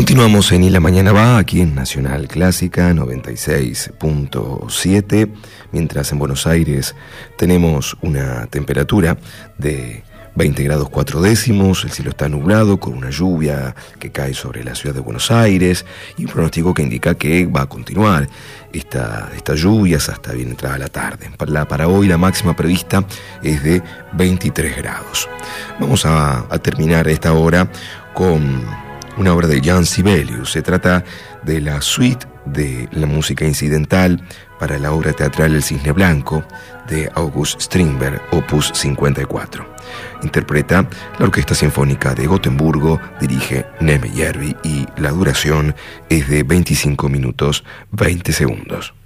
Continuamos en Y la Mañana Va, aquí en Nacional Clásica 96.7, mientras en Buenos Aires tenemos una temperatura de 20 grados 4 décimos, el cielo está nublado con una lluvia que cae sobre la ciudad de Buenos Aires y un pronóstico que indica que va a continuar estas lluvias hasta bien entrada la tarde. Para hoy la máxima prevista es de 23 grados. Vamos a terminar esta hora con una obra de Jean Sibelius. Se trata de la suite de la música incidental para la obra teatral El Cisne Blanco de August Strindberg, opus 54. Interpreta la Orquesta Sinfónica de Gotemburgo, dirige Neme Järvi y la duración es de 25 minutos 20 segundos.